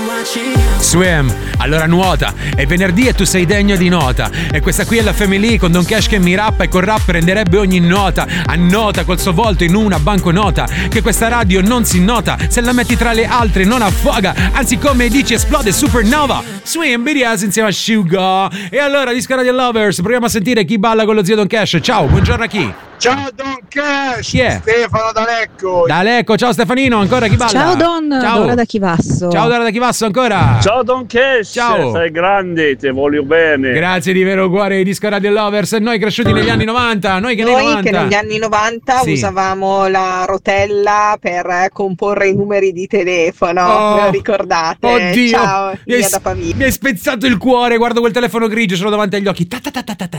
Swim, allora nuota, è venerdì e tu sei degno di nota. E questa qui è la Family con Don Cash che mi rappa e col rap renderebbe ogni nota. Annota col suo volto in una banconota che questa radio non si nota se la metti tra le altre non affoga, anzi come dici esplode supernova. Swim, BDS insieme a Suga. E allora Disco Radio Lovers, proviamo a sentire chi balla con lo zio Don Cash. Ciao, buongiorno a chi? Ciao Don Cash, Chi è? Stefano da Lecco. Da Lecco, ciao Stefanino, ancora chi balla? Ciao Don, ciao. Dora da Chivasso. Ciao Dora da Chivasso ancora. Ciao Don Cash, ciao. Sei grande, te voglio bene. Grazie di vero cuore di Disco Radio Lovers. Noi cresciuti negli anni 90, noi che negli anni 90 sì. usavamo la rotella per comporre i numeri di telefono, ve lo ricordate? Oddio, Ciao, Lia da Pavia. mi hai spezzato il cuore, guardo quel telefono grigio, ce l'ho davanti agli occhi.